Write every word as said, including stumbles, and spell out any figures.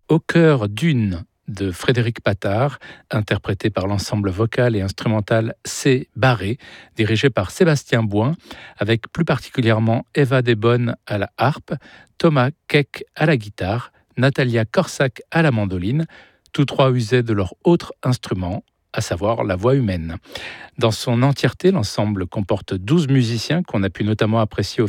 Au cœur d'une de Frédéric Pattard, interprété par l'ensemble vocal et instrumental C. Barré, dirigé par Sébastien Bouin, avec plus particulièrement Eva Desbonnes à la harpe, Thomas Keck à la guitare, Natalia Corsac à la mandoline, tous trois usaient de leur autre instrument, à savoir la voix humaine. Dans son entièreté, l'ensemble comporte douze musiciens qu'on a pu notamment apprécier au